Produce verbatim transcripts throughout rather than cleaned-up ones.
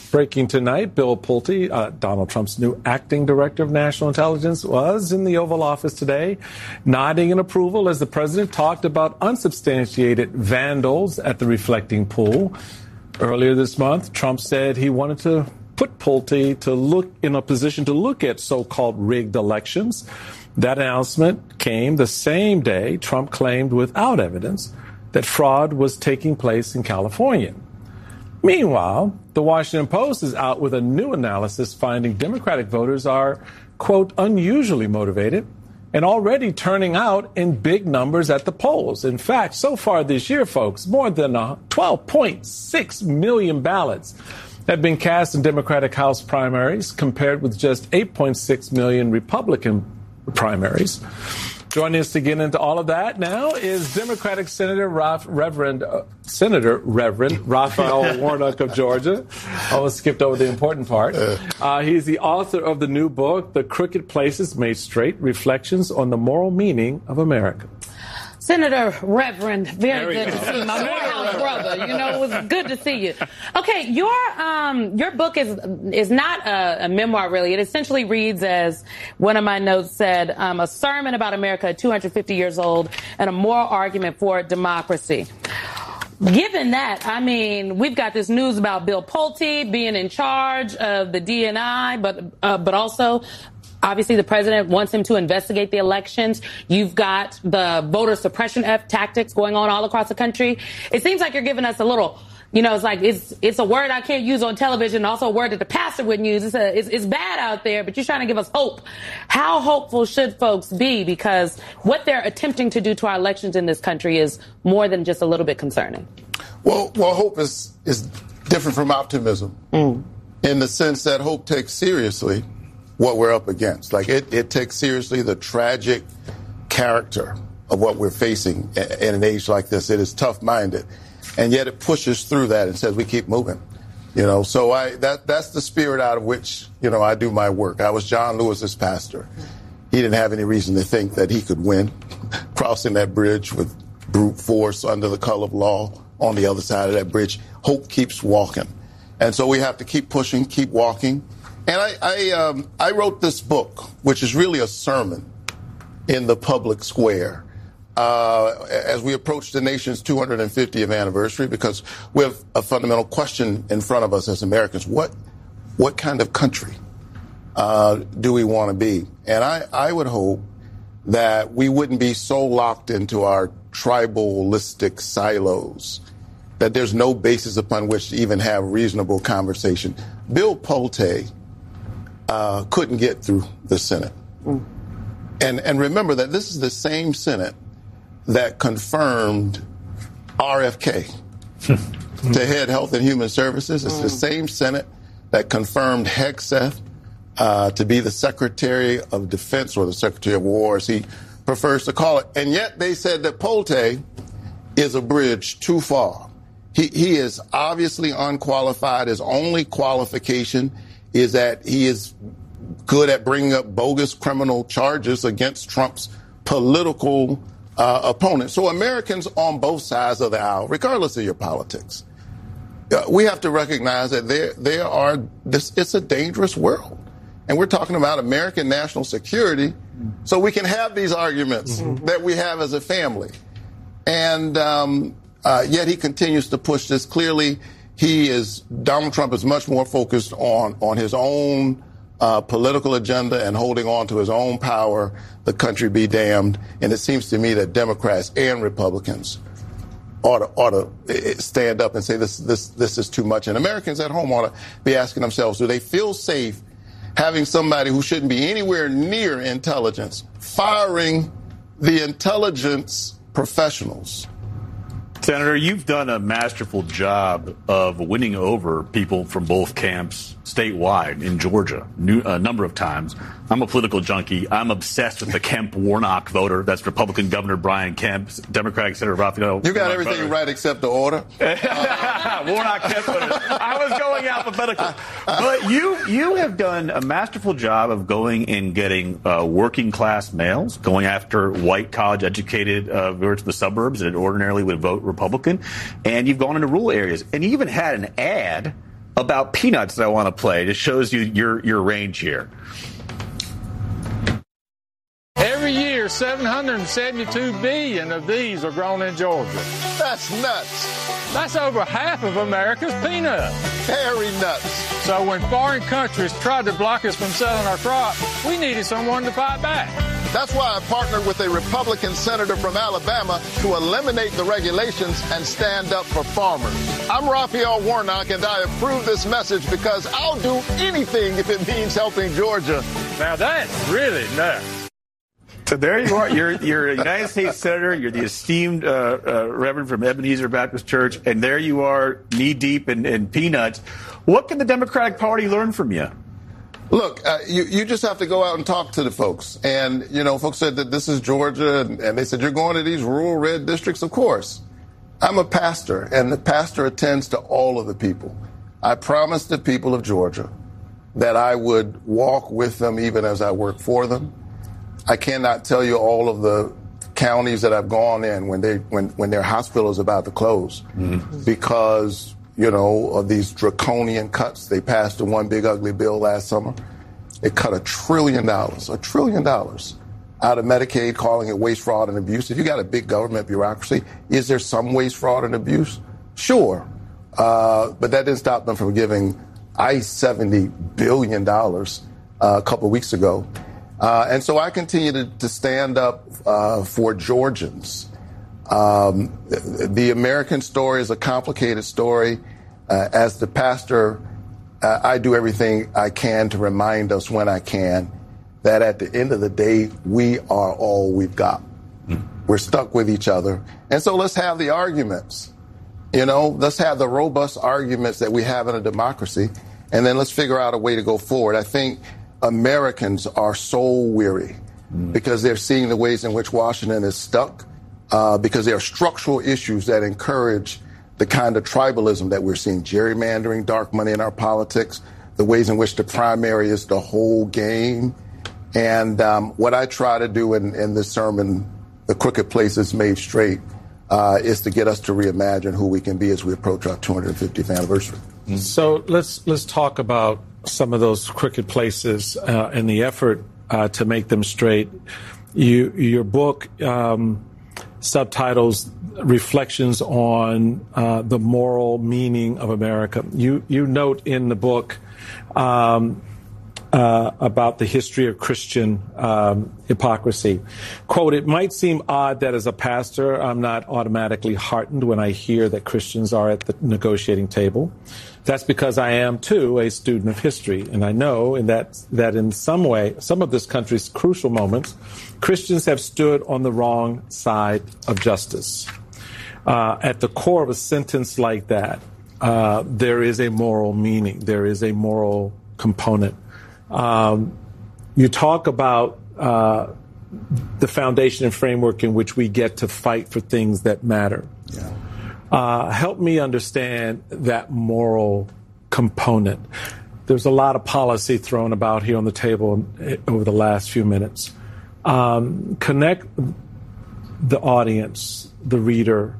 Breaking tonight, Bill Pulte, uh, Donald Trump's new acting director of national intelligence, was in the Oval Office today, nodding in approval as the president talked about unsubstantiated vandals at the reflecting pool. Earlier this month, Trump said he wanted to put Pulte to look in a position to look at so-called rigged elections. That announcement came the same day Trump claimed without evidence that fraud was taking place in California. Meanwhile, the Washington Post is out with a new analysis finding Democratic voters are, quote, unusually motivated and already turning out in big numbers at the polls. In fact, so far this year, folks, more than twelve point six million ballots have been cast in Democratic House primaries, compared with just eight point six million Republican primaries. Joining us to get into all of that now is Democratic Senator Raf, Reverend uh, Senator Reverend Raphael Warnock of Georgia. I almost skipped over the important part. Uh, he's the author of the new book, The Crooked Places Made Straight: Reflections on the Moral Meaning of America. Senator Reverend, very good go. to see you, my moral brother. You know, it was good to see you. Okay, your um your book is is not a, a memoir, really. It essentially reads as one of my notes said, um, a sermon about America at two hundred fifty years old and a moral argument for democracy. Given that, I mean, we've got this news about Bill Pulte being in charge of the D N I, but uh, but also, obviously, the president wants him to investigate the elections. You've got the voter suppression F tactics going on all across the country. It seems like you're giving us a little, you know, it's like it's it's a word I can't use on television, also a word that the pastor wouldn't use. It's, a, it's, it's bad out there, but you're trying to give us hope. How hopeful should folks be? Because what they're attempting to do to our elections in this country is more than just a little bit concerning. Well, well, hope is, is different from optimism mm. in the sense that hope takes seriously what we're up against. Like it, it takes seriously the tragic character of what we're facing in an age like this. It is tough-minded, and yet it pushes through that and says we keep moving. You know, so I that that's the spirit out of which, you know, I do my work. I was John Lewis's pastor. He didn't have any reason to think that he could win crossing that bridge with brute force under the color of law on the other side of that bridge. Hope keeps walking, and so we have to keep pushing, keep walking. And I, I, um, I wrote this book, which is really a sermon in the public square, uh, as we approach the nation's two hundred fiftieth anniversary, because we have a fundamental question in front of us as Americans. What, what kind of country uh, do we want to be? And I, I would hope that we wouldn't be so locked into our tribalistic silos that there's no basis upon which to even have reasonable conversation. Bill Pulte Uh, couldn't get through the Senate. Mm. And and remember that this is the same Senate that confirmed R F K to head Health and Human Services. It's mm. the same Senate that confirmed Hegseth uh, to be the Secretary of Defense, or the Secretary of War, as he prefers to call it. And yet they said that Pulte is a bridge too far. He, he is obviously unqualified. His only qualification is that he is good at bringing up bogus criminal charges against Trump's political uh, opponent. So Americans on both sides of the aisle, regardless of your politics, uh, we have to recognize that there there are this. It's a dangerous world, and we're talking about American national security. So we can have these arguments mm-hmm. that we have as a family, and um, uh, yet he continues to push this. Clearly, he is Donald Trump is much more focused on on his own uh, political agenda and holding on to his own power. The country be damned. And it seems to me that Democrats and Republicans ought to, ought to stand up and say this this this is too much. And Americans at home ought to be asking themselves, do they feel safe having somebody who shouldn't be anywhere near intelligence firing the intelligence professionals? Senator, you've done a masterful job of winning over people from both camps statewide in Georgia new, a number of times. I'm a political junkie. I'm obsessed with the Kemp Warnock voter. That's Republican Governor Brian Kemp, Democratic Senator Raphael. You got everything voter. right except the order. uh, Warnock Kemp voter. I was going alphabetically. But you you have done a masterful job of going and getting uh, working class males, going after white college educated uh, viewers to the suburbs that ordinarily would vote Republican. And you've gone into rural areas. And you even had an ad about peanuts that I want to play. It shows you your, your range here. Every year, seven hundred seventy-two billion of these are grown in Georgia. That's nuts. That's over half of America's peanuts. Very nuts. So when foreign countries tried to block us from selling our crop, we needed someone to fight back. That's why I partnered with a Republican senator from Alabama to eliminate the regulations and stand up for farmers. I'm Raphael Warnock, and I approve this message because I'll do anything if it means helping Georgia. Now that's really nuts. So there you are. You're, you're a United States Senator. You're the esteemed uh, uh, Reverend from Ebenezer Baptist Church. And there you are, knee-deep in, in peanuts. What can the Democratic Party learn from you? Look, uh, you, you just have to go out and talk to the folks. And, you know, folks said that this is Georgia, and, and they said, you're going to these rural red districts? Of course. I'm a pastor, and the pastor attends to all of the people. I promised the people of Georgia that I would walk with them even as I work for them. I cannot tell you all of the counties that I've gone in when they when, when their hospital is about to close mm-hmm. because, you know, of these draconian cuts. They passed the one big ugly bill last summer. It cut a trillion dollars, a trillion dollars out of Medicaid, calling it waste, fraud, and abuse. If you got a big government bureaucracy, is there some waste, fraud, and abuse? Sure. Uh, but that didn't stop them from giving ICE seventy billion dollars uh, a couple of weeks ago. Uh, and so I continue to, to stand up uh, for Georgians. Um, the, the American story is a complicated story. Uh, as the pastor, uh, I do everything I can to remind us when I can that at the end of the day, we are all we've got. Mm. We're stuck with each other. And so let's have the arguments. You know, let's have the robust arguments that we have in a democracy, and then let's figure out a way to go forward. I think Americans are soul weary mm. because they're seeing the ways in which Washington is stuck, uh, because there are structural issues that encourage the kind of tribalism that we're seeing, gerrymandering, dark money in our politics, the ways in which the primary is the whole game. And um, what I try to do in, in this sermon, The Crooked Places Made Straight, uh, is to get us to reimagine who we can be as we approach our two hundred fiftieth anniversary. Mm. So let's let's talk about some of those crooked places uh, and the effort uh, to make them straight. You, your book um, subtitles Reflections on uh, the Moral Meaning of America. You you note in the book um, uh, about the history of Christian um, hypocrisy. Quote, it might seem odd that as a pastor, I'm not automatically heartened when I hear that Christians are at the negotiating table. That's because I am, too, a student of history. And I know in that, that in some way, some of this country's crucial moments, Christians have stood on the wrong side of justice. Uh, at the core of a sentence like that, uh, there is a moral meaning. There is a moral component. Um, you talk about uh, the foundation and framework in which we get to fight for things that matter. Yeah. Uh, help me understand that moral component. There's a lot of policy thrown about here on the table over the last few minutes. Um, connect the audience, the reader,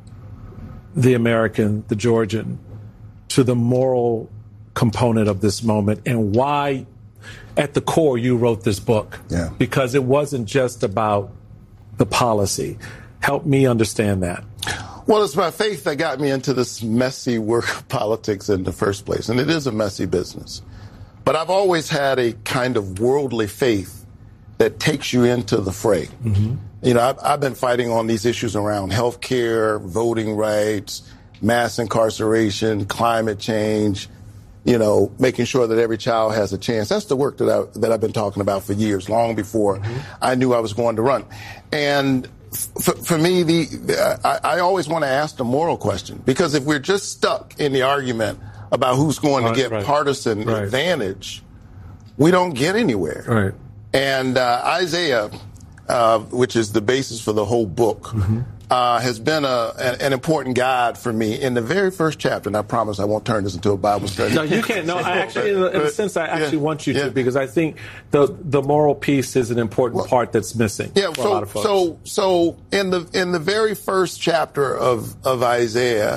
the American, the Georgian, to the moral component of this moment and why, at the core, you wrote this book. Yeah. Because it wasn't just about the policy. Help me understand that. Well, it's my faith that got me into this messy work of politics in the first place, and it is a messy business. But I've always had a kind of worldly faith that takes you into the fray. Mm-hmm. You know, I've, I've been fighting on these issues around health care, voting rights, mass incarceration, climate change, you know, making sure that every child has a chance. That's the work that, I, that I've been talking about for years, long before mm-hmm. I knew I was going to run. And For, for me, the, the I, I always want to ask the moral question, because if we're just stuck in the argument about who's going right, to get right. partisan right. advantage, we don't get anywhere. Right. And uh, Isaiah, uh, which is the basis for the whole book, mm-hmm. uh, has been a, an, an important guide for me in the very first chapter. And I promise I won't turn this into a Bible study. No, you can't. No, I actually, in a, in a sense, I actually yeah, want you to, yeah. because I think the the moral piece is an important well, part that's missing yeah, for so, a lot of folks. So, so in the in the very first chapter of of Isaiah,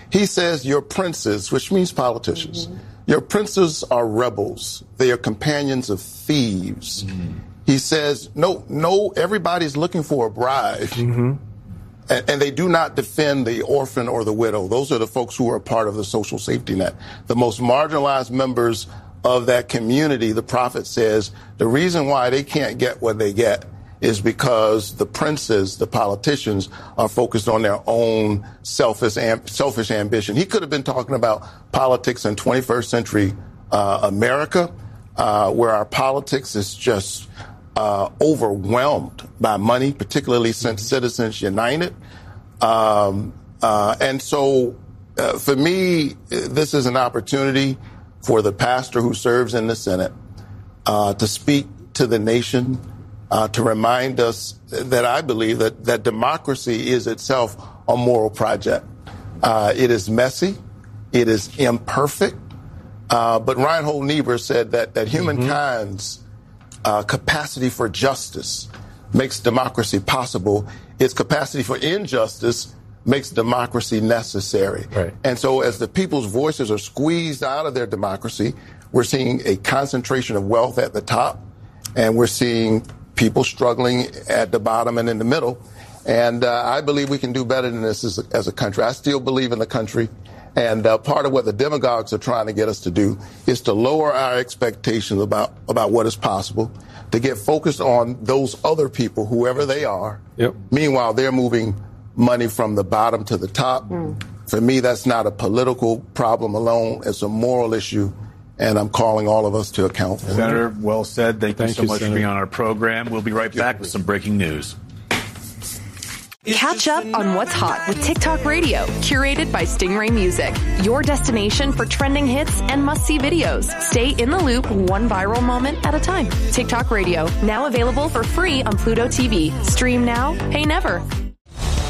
He says your princes, which means politicians, mm-hmm. your princes are rebels. They are companions of thieves. Mm-hmm. He says, no, no, everybody's looking for a bride. Mm-hmm. And, and they do not defend the orphan or the widow. Those are the folks who are a part of the social safety net. The most marginalized members of that community, the prophet says, the reason why they can't get what they get is because the princes, the politicians, are focused on their own selfish, amb- selfish ambition. He could have been talking about politics in twenty-first century uh, America, uh, where our politics is just uh, overwhelmed by money, particularly since Citizens United. Um, uh, and so uh, for me, this is an opportunity for the pastor who serves in the Senate uh, to speak to the nation, uh, to remind us that I believe that, that democracy is itself a moral project. Uh, it is messy. It is imperfect. Uh, but Reinhold Niebuhr said that, that humankind's uh, capacity for justice makes democracy possible. Its capacity for injustice makes democracy necessary. Right. And so as the people's voices are squeezed out of their democracy, we're seeing a concentration of wealth at the top, and we're seeing people struggling at the bottom and in the middle. And uh, I believe we can do better than this as a, as a country. I still believe in the country. And uh, part of what the demagogues are trying to get us to do is to lower our expectations about, about what is possible, to get focused on those other people, whoever they are. Yep. Meanwhile, they're moving money from the bottom to the top. Mm. For me, that's not a political problem alone. It's a moral issue, and I'm calling all of us to account for it. Senator, well said. Thank, Thank you so you, much Senator. for being on our program. We'll be right back with some breaking news. Catch up on what's hot with TikTok Radio, curated by Stingray Music. Your destination for trending hits and must-see videos. Stay in the loop, one viral moment at a time. TikTok Radio, now available for free on Pluto T V. Stream now, pay never.